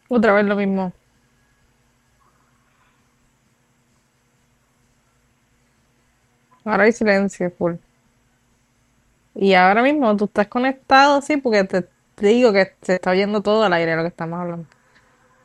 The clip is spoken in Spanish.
Otra vez lo mismo. Ahora hay silencio, full. Y ahora mismo tú estás conectado, sí, porque te digo que se está oyendo todo al aire lo que estamos hablando.